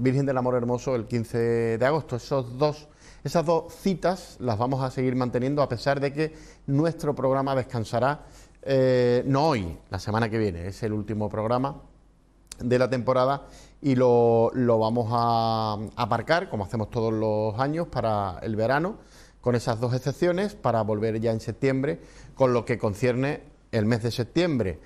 Virgen del Amor Hermoso el 15 de agosto. Esas dos citas las vamos a seguir manteniendo, a pesar de que nuestro programa descansará, no hoy, la semana que viene. Es el último programa de la temporada y lo vamos a aparcar, como hacemos todos los años, para el verano, con esas dos excepciones, para volver ya en septiembre, con lo que concierne el mes de septiembre.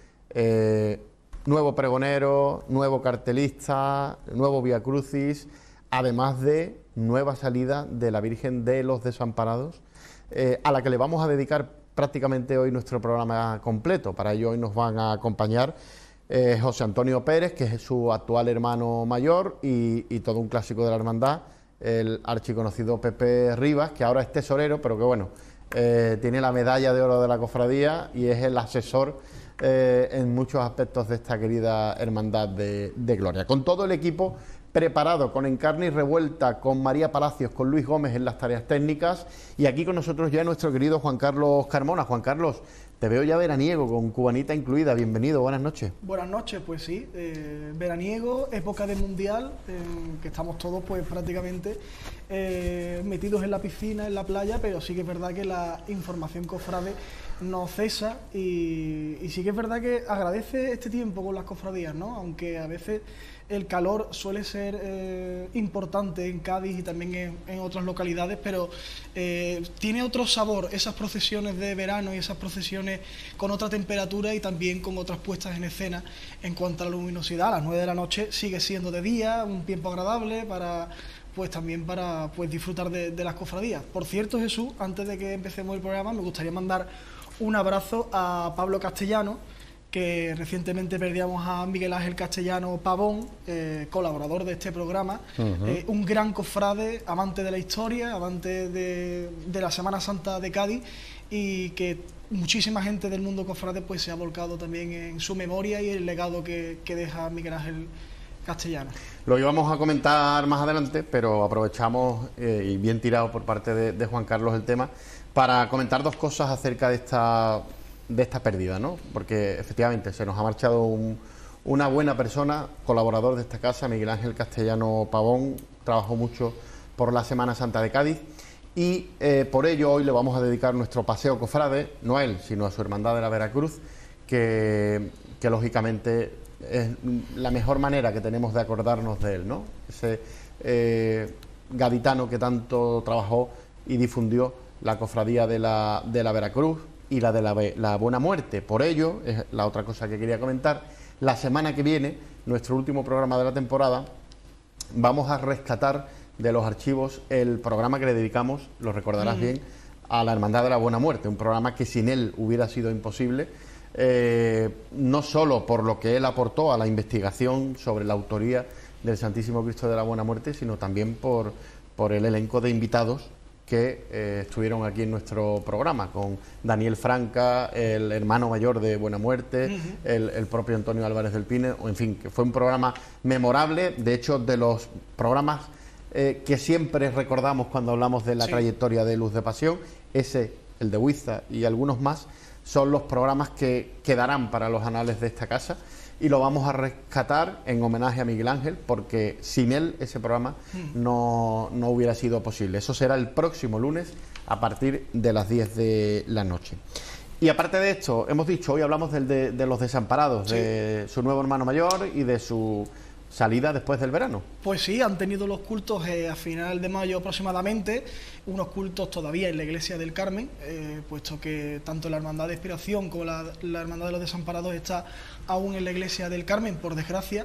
Nuevo pregonero, nuevo cartelista, nuevo Vía Crucis, además de nueva salida de la Virgen de los Desamparados, a la que le vamos a dedicar prácticamente hoy nuestro programa completo. Para ello hoy nos van a acompañar José Antonio Pérez, que es su actual hermano mayor y todo un clásico de la hermandad, el archiconocido Pepe Rivas, que ahora es tesorero, pero que bueno, tiene la medalla de oro de la cofradía y es el asesor en muchos aspectos de esta querida hermandad de gloria. Con todo el equipo preparado, con Encarni y Revuelta, con María Palacios, con Luis Gómez en las tareas técnicas, y aquí con nosotros ya nuestro querido Juan Carlos Carmona. Juan Carlos, te veo ya veraniego, con cubanita incluida. Bienvenido, buenas noches. Buenas noches, pues sí, veraniego, época de mundial, que estamos todos pues prácticamente metidos en la piscina, en la playa, pero sí que es verdad que la información cofrade no cesa y sí que es verdad que agradece este tiempo con las cofradías, ¿no? Aunque a veces el calor suele ser importante en Cádiz y también en otras localidades, pero tiene otro sabor esas procesiones de verano y esas procesiones con otra temperatura y también con otras puestas en escena en cuanto a la luminosidad. A las 9 de la noche sigue siendo de día, un tiempo agradable para disfrutar de las cofradías. Por cierto, Jesús, antes de que empecemos el programa, me gustaría mandar un abrazo a Pablo Castellano, que recientemente perdíamos a Miguel Ángel Castellano Pavón, colaborador de este programa, un gran cofrade, amante de la historia, amante de la Semana Santa de Cádiz, y que muchísima gente del mundo cofrade pues se ha volcado también en su memoria y el legado que deja Miguel Ángel Castellano. Lo íbamos a comentar más adelante, pero aprovechamos, y bien tirado por parte de Juan Carlos el tema, para comentar dos cosas acerca de esta pérdida, ¿no? Porque efectivamente se nos ha marchado una buena persona, colaborador de esta casa, Miguel Ángel Castellano Pavón. Trabajó mucho por la Semana Santa de Cádiz y por ello hoy le vamos a dedicar nuestro paseo cofrade, no a él, sino a su hermandad de la Veracruz, que lógicamente es la mejor manera que tenemos de acordarnos de él, ¿no? Ese gaditano que tanto trabajó y difundió la cofradía de la Veracruz y la de la Buena Muerte. Por ello, es la otra cosa que quería comentar, la semana que viene, nuestro último programa de la temporada, vamos a rescatar de los archivos el programa que le dedicamos, lo recordarás bien, a la Hermandad de la Buena Muerte, un programa que sin él hubiera sido imposible, no solo por lo que él aportó a la investigación sobre la autoría del Santísimo Cristo de la Buena Muerte, sino también por el elenco de invitados que estuvieron aquí en nuestro programa, con Daniel Franca, el hermano mayor de Buena Muerte, el propio Antonio Álvarez del Pine, en fin, que fue un programa memorable, de hecho, de los programas que siempre recordamos cuando hablamos de la trayectoria de Luz de Pasión. Ese, el de Huiza y algunos más, son los programas que quedarán para los anales de esta casa, y lo vamos a rescatar en homenaje a Miguel Ángel, porque sin él ese programa no hubiera sido posible. Eso será el próximo lunes a partir de las 10 de la noche. Y aparte de esto, hemos dicho, hoy hablamos de los desamparados, de su nuevo hermano mayor y de su salida después del verano. Pues sí, han tenido los cultos a final de mayo aproximadamente, unos cultos todavía en la Iglesia del Carmen, puesto que tanto la Hermandad de Expiración como la Hermandad de los Desamparados está aún en la Iglesia del Carmen, por desgracia,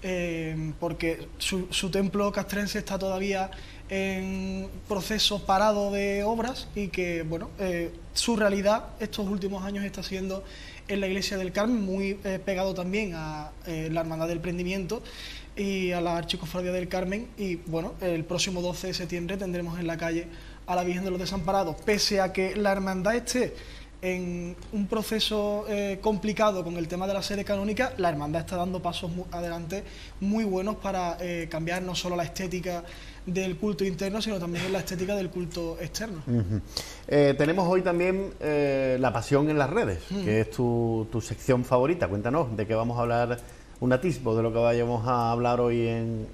porque su templo castrense está todavía en proceso parado de obras y que, bueno, su realidad estos últimos años está siendo en la Iglesia del Carmen, muy pegado también a la Hermandad del Prendimiento y a la Archicofradía del Carmen. Y bueno, el próximo 12 de septiembre tendremos en la calle a la Virgen de los Desamparados. Pese a que la hermandad esté en un proceso complicado con el tema de la sede canónica, la hermandad está dando pasos adelante muy buenos para cambiar no solo la estética del culto interno, sino también la estética del culto externo. Tenemos hoy también la Pasión en las redes, que es tu sección favorita. Cuéntanos de qué vamos a hablar, un atisbo de lo que vayamos a hablar hoy en